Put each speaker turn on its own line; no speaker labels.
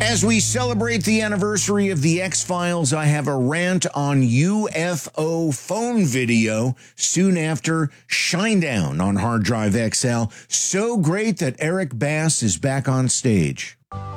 As we celebrate the anniversary of the X-Files, I have a rant on UFO phone video soon after Shinedown on Hard Drive XL. So great that Eric Bass is back on stage.